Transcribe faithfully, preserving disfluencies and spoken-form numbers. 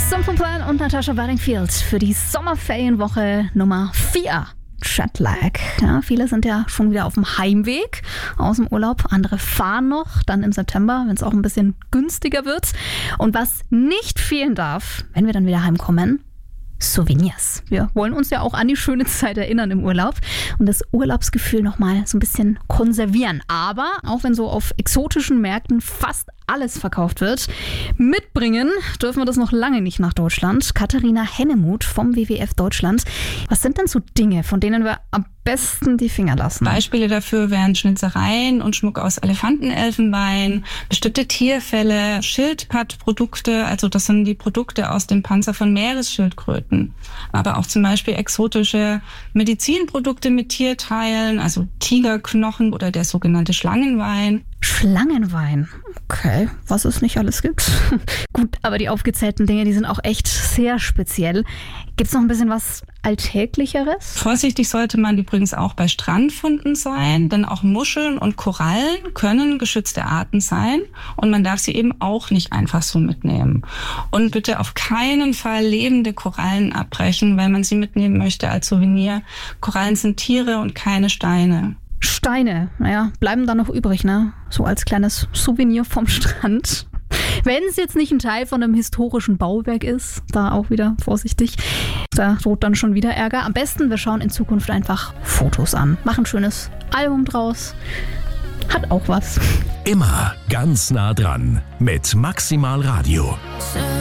Simple Plan und Natasha Bedingfield für die Sommerferienwoche Nummer vier. Jetlag. Ja, viele sind ja schon wieder auf dem Heimweg aus dem Urlaub. Andere fahren noch, dann im September, wenn es auch ein bisschen günstiger wird. Und was nicht fehlen darf, wenn wir dann wieder heimkommen, Souvenirs. Wir wollen uns ja auch an die schöne Zeit erinnern im Urlaub und das Urlaubsgefühl nochmal so ein bisschen konservieren. Aber auch wenn so auf exotischen Märkten fast alles verkauft wird, mitbringen dürfen wir das noch lange nicht nach Deutschland. Katharina Hennemuth vom W W F Deutschland. Was sind denn so Dinge, von denen wir am besten die Finger lassen? Beispiele dafür wären Schnitzereien und Schmuck aus Elefantenelfenbein, bestimmte Tierfelle, Schildpattprodukte, also das sind die Produkte aus dem Panzer von Meeresschildkröten. Aber auch zum Beispiel exotische Medizinprodukte mit Tierteilen, also Tigerknochen oder der sogenannte Schlangenwein. Schlangenwein. Okay, was es nicht alles gibt. Gut, aber die aufgezählten Dinge, die sind auch echt sehr speziell. Gibt es noch ein bisschen was Alltäglicheres? Vorsichtig sollte man übrigens auch bei Strandfunden sein, denn auch Muscheln und Korallen können geschützte Arten sein und man darf sie eben auch nicht einfach so mitnehmen. Und bitte auf keinen Fall lebende Korallen abbrechen, weil man sie mitnehmen möchte als Souvenir. Korallen sind Tiere und keine Steine. Steine, naja, bleiben da noch übrig, ne? So als kleines Souvenir vom Strand. Wenn es jetzt nicht ein Teil von einem historischen Bauwerk ist, da auch wieder vorsichtig, da droht dann schon wieder Ärger. Am besten, wir schauen in Zukunft einfach Fotos an, machen ein schönes Album draus. Hat auch was. Immer ganz nah dran mit Maximal Radio.